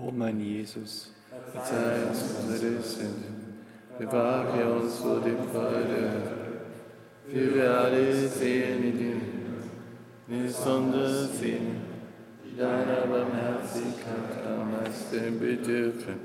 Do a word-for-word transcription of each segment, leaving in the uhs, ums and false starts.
O mein Jesus, verzeih uns unsere Sünden, bewahre uns vor dem Feuer der Hölle, führe alle Seelen in den Himmel, besonders jene, die deiner Barmherzigkeit am meisten bedürfen.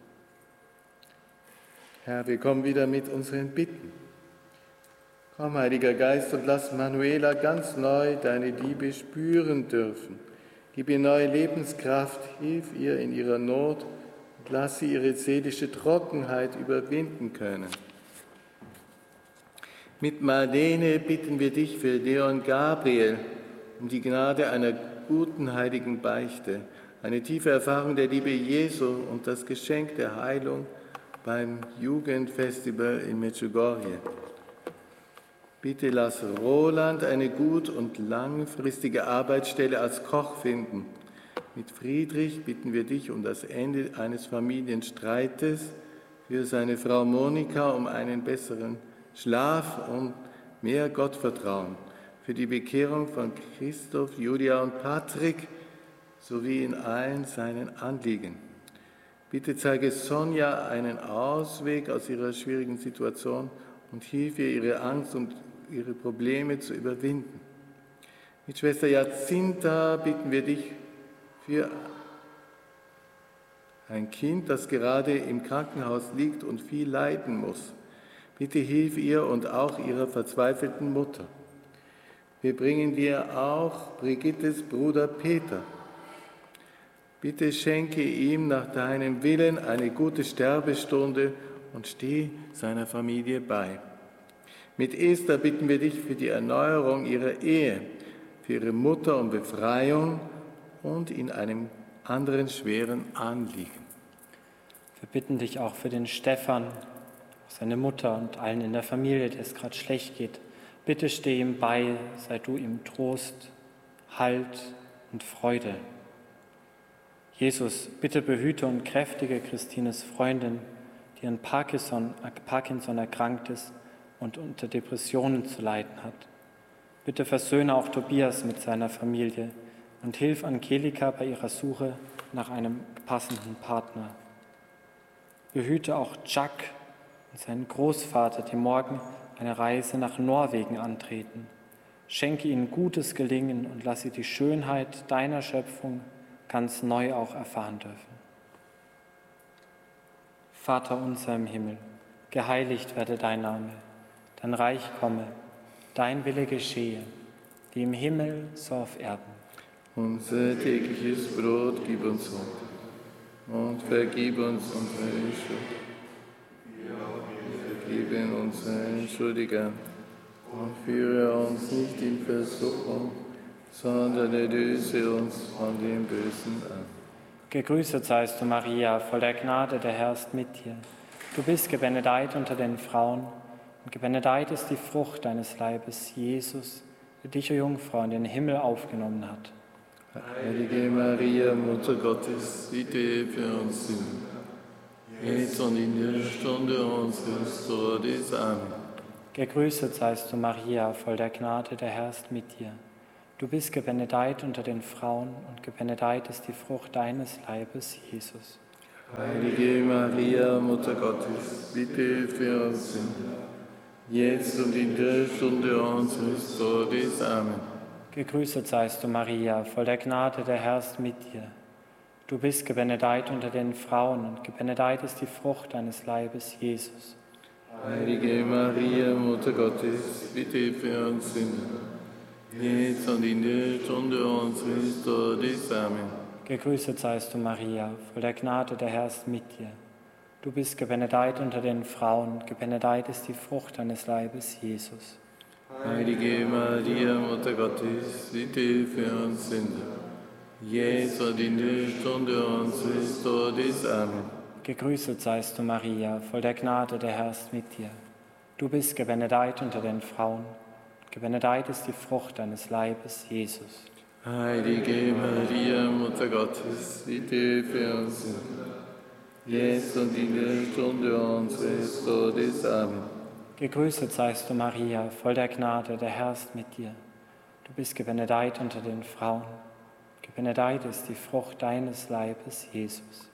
Herr, wir kommen wieder mit unseren Bitten. Komm, Heiliger Geist, und lass Manuela ganz neu deine Liebe spüren dürfen. Gib ihr neue Lebenskraft, hilf ihr in ihrer Not und lass sie ihre seelische Trockenheit überwinden können. Mit Marlene bitten wir dich für Leon Gabriel um die Gnade einer guten heiligen Beichte, eine tiefe Erfahrung der Liebe Jesu und das Geschenk der Heilung beim Jugendfestival in Medjugorje. Bitte lass Roland eine gut und langfristige Arbeitsstelle als Koch finden. Mit Friedrich bitten wir dich um das Ende eines Familienstreites, für seine Frau Monika um einen besseren Schlaf und mehr Gottvertrauen, für die Bekehrung von Christoph, Julia und Patrick sowie in allen seinen Anliegen. Bitte zeige Sonja einen Ausweg aus ihrer schwierigen Situation und hilf ihr, ihre Angst und ihre Probleme zu überwinden. Mit Schwester Jacinta bitten wir dich für ein Kind, das gerade im Krankenhaus liegt und viel leiden muss. Bitte hilf ihr und auch ihrer verzweifelten Mutter. Wir bringen dir auch Brigittes Bruder Peter. Bitte schenke ihm nach deinem Willen eine gute Sterbestunde und steh seiner Familie bei. Mit Esther bitten wir dich für die Erneuerung ihrer Ehe, für ihre Mutter um Befreiung und in einem anderen schweren Anliegen. Wir bitten dich auch für den Stefan, seine Mutter und allen in der Familie, der es gerade schlecht geht. Bitte steh ihm bei, sei du ihm Trost, Halt und Freude. Jesus, bitte behüte und kräftige Christines Freundin, die an Parkinson, Parkinson erkrankt ist und unter Depressionen zu leiden hat. Bitte versöhne auch Tobias mit seiner Familie und hilf Angelika bei ihrer Suche nach einem passenden Partner. Behüte auch Jack und seinen Großvater, die morgen eine Reise nach Norwegen antreten. Schenke ihnen gutes Gelingen und lass sie die Schönheit deiner Schöpfung ganz neu auch erfahren dürfen. Vater unser im Himmel, geheiligt werde dein Name. Dein Reich komme, dein Wille geschehe, wie im Himmel, so auf Erden. Unser tägliches Brot gib uns heute und vergib uns unsere Schuld. Wir vergeben unseren Schuldigern und führe uns nicht in Versuchung, sondern erlöse uns von dem Bösen an. Gegrüßet seist du, Maria, voll der Gnade, der Herr ist mit dir. Du bist gebenedeit unter den Frauen, und gebenedeit ist die Frucht deines Leibes, Jesus, der dich, o Jungfrau, in den Himmel aufgenommen hat. Heilige Maria, Mutter Gottes, bitte für uns Sünder, jetzt und in der Stunde unseres Todes. Amen. Gegrüßet seist du, Maria, voll der Gnade, der Herr ist mit dir. Du bist gebenedeit unter den Frauen, und gebenedeit ist die Frucht deines Leibes, Jesus. Heilige Maria, Mutter Gottes, bitte für uns Sünder, jetzt und in der Stunde unseres Todes. Amen. Gegrüßet seist du, Maria, voll der Gnade, der Herr ist mit dir. Du bist gebenedeit unter den Frauen, und gebenedeit ist die Frucht deines Leibes, Jesus. Heilige Maria, Mutter Gottes, bitte für uns Sünder, jetzt und in der Stunde unseres Todes. Amen. Gegrüßet seist du, Maria, voll der Gnade, der Herr ist mit dir. Du bist gebenedeit unter den Frauen, und gebenedeit ist die Frucht deines Leibes, Jesus. Heilige Maria, Mutter Gottes, bitte für uns Sünder, jetzt und in der Stunde unseres Todes. Amen. Gegrüßet seist du, Maria, voll der Gnade, der Herr ist mit dir. Du bist gebenedeit unter den Frauen, und gebenedeit ist die Frucht deines Leibes, Jesus. Heilige Maria, Mutter Gottes, bitte für uns Sünder, jetzt und in der Stunde unseres Todes. Amen. Gegrüßet seist du, Maria, voll der Gnade, der Herr ist mit dir. Du bist gebenedeit unter den Frauen, gebenedeit ist die Frucht deines Leibes, Jesus.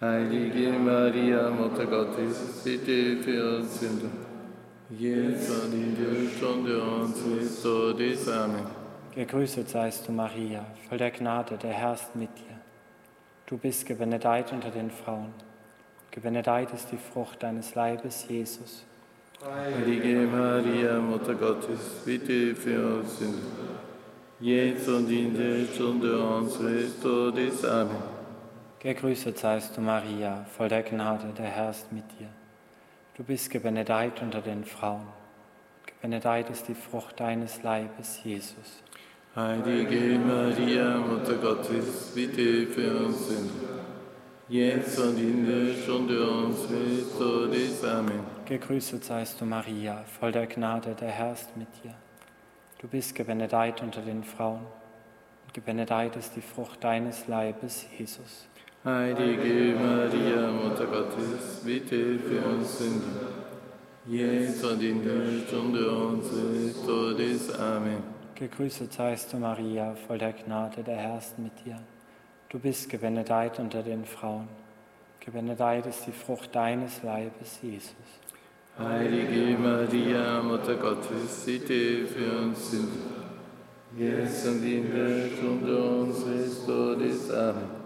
Heilige Maria, Mutter Gottes, bitte für uns Sünder, jetzt und in der Stunde unseres Todes. Amen. Gegrüßet seist du, Maria, voll der Gnade, der Herr ist mit dir. Du bist gebenedeit unter den Frauen. Gebenedeit ist die Frucht deines Leibes, Jesus. Heilige Maria, Mutter Gottes, bitte für uns Sünder, jetzt und in der Stunde unseres Todes. Amen. Gegrüßet seist du, Maria, voll der Gnade, der Herr ist mit dir. Du bist gebenedeit unter den Frauen. Gebenedeit ist die Frucht deines Leibes, Jesus. Heilige Maria, Mutter Gottes, bitte für uns Sünder, jetzt und in der Stunde unseres Todes. Amen. Gegrüßet seist du, Maria, voll der Gnade, der Herr ist mit dir. Du bist gebenedeit unter den Frauen. Und gebenedeit ist die Frucht deines Leibes, Jesus. Heilige Maria, Mutter Gottes, bitte für uns Sünder, jetzt und in der Stunde unseres Todes. Amen. Gegrüßet seist du, Maria, voll der Gnade, der Herr ist mit dir. Du bist gebenedeit unter den Frauen. Gebenedeit ist die Frucht deines Leibes, Jesus. Heilige Maria, Mutter Gottes, bitte für uns Sünder, jetzt und in der Stunde unseres Todes. Amen.